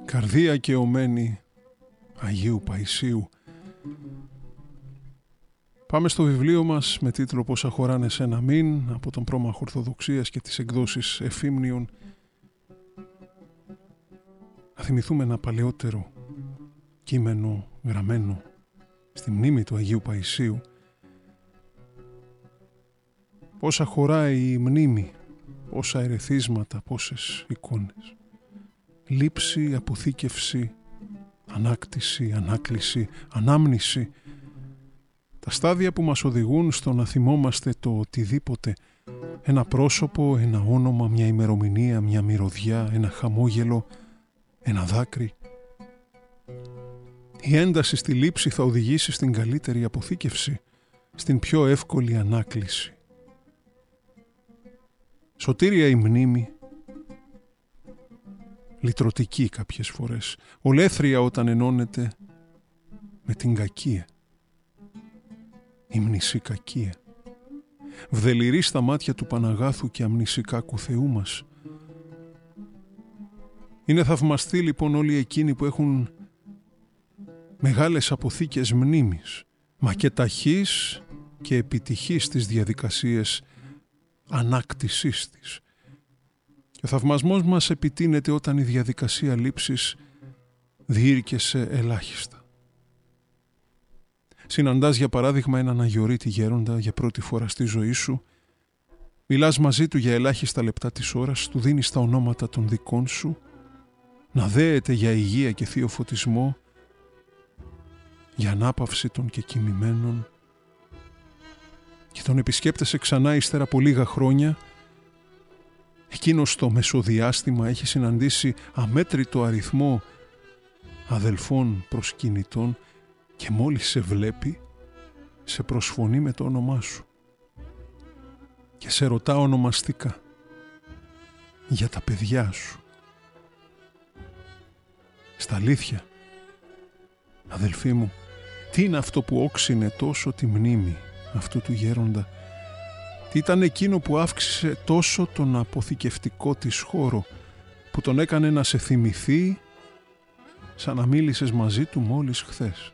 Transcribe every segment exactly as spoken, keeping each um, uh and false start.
Καρδία καιωμένη Αγίου Παϊσίου. Πάμε στο βιβλίο μας με τίτλο «Πόσα χωράνε σε ένα μήν» από τον Πρόμαχο Ορθοδοξίας και τις εκδόσεις Εφήμνιον. Να θυμηθούμε ένα παλαιότερο κείμενο γραμμένο στη μνήμη του Αγίου Παϊσίου. Πόσα χωράει η μνήμη, πόσα ερεθίσματα, πόσες εικόνες. Λήψη, αποθήκευση, ανάκτηση, ανάκληση, ανάμνηση. Τα στάδια που μας οδηγούν στο να θυμόμαστε το οτιδήποτε. Ένα πρόσωπο, ένα όνομα, μια ημερομηνία, μια μυρωδιά, ένα χαμόγελο, ένα δάκρυ. Η ένταση στη λήψη θα οδηγήσει στην καλύτερη αποθήκευση, στην πιο εύκολη ανάκληση. Σωτήρια η μνήμη, λυτρωτική κάποιες φορές, ολέθρια όταν ενώνεται με την κακία, η μνησή κακία, βδελιρή στα μάτια του Παναγάθου και αμνησικάκου Θεού μας. Είναι θαυμαστοί λοιπόν όλοι εκείνοι που έχουν μεγάλες αποθήκες μνήμης, μα και ταχύς και επιτυχής στις διαδικασίες ανάκτησής της. Και ο θαυμασμός μας επιτείνεται όταν η διαδικασία λήψης διήρκεσε ελάχιστα. Συναντάς για παράδειγμα έναν αγιορείτη γέροντα για πρώτη φορά στη ζωή σου, μιλάς μαζί του για ελάχιστα λεπτά της ώρας, του δίνεις τα ονόματα των δικών σου, να δέεται για υγεία και θείο φωτισμό, για ανάπαυση των και κοιμημένων, και τον επισκέπτεσαι ξανά ύστερα από λίγα χρόνια. Εκείνος στο μεσοδιάστημα έχει συναντήσει αμέτρητο αριθμό αδελφών προσκυνητών και μόλις σε βλέπει, σε προσφωνεί με το όνομά σου και σε ρωτά ονομαστικά για τα παιδιά σου. Στα αλήθεια, αδελφοί μου, τι είναι αυτό που όξινε τόσο τη μνήμη αυτού του γέροντα? Τι ήταν εκείνο που αύξησε τόσο τον αποθηκευτικό της χώρο, που τον έκανε να σε θυμηθεί σαν να μίλησες μαζί του μόλις χθες?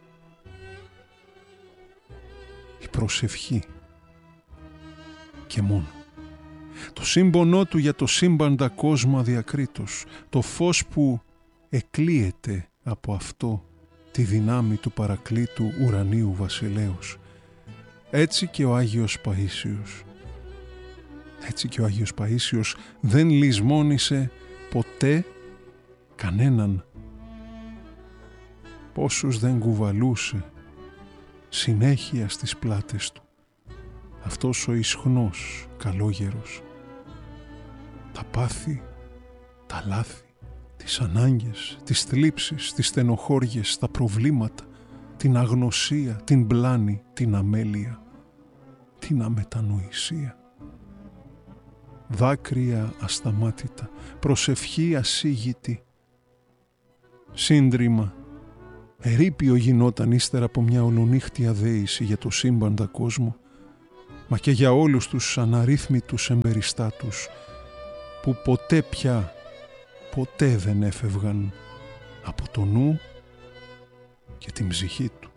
Η προσευχή και μόνο. Το σύμπονό του για το σύμπαντα κόσμο αδιακρίτως, το φως που εκλείεται από αυτό τη δυνάμει του παρακλήτου ουρανίου βασιλέως. Έτσι και ο Άγιος Παΐσιος. Έτσι και ο Άγιος Παΐσιος δεν λησμόνησε ποτέ κανέναν. Πόσους δεν κουβαλούσε συνέχεια στις πλάτες του αυτός ο ισχνός καλόγερος. Τα πάθη, τα λάθη, τις ανάγκες, τις θλίψεις, τις στενοχώριες, τα προβλήματα, την αγνωσία, την πλάνη, την αμέλεια, την αμετανοησία. Δάκρυα ασταμάτητα, προσευχή ασίγητη. Σύντριμα, ερείπιο γινόταν ύστερα από μια ολονύχτια δέηση για το σύμπαντα κόσμο, μα και για όλους τους αναρρύθμιτους εμπεριστάτους που ποτέ πια, ποτέ δεν έφευγαν από το νου και την ψυχή του.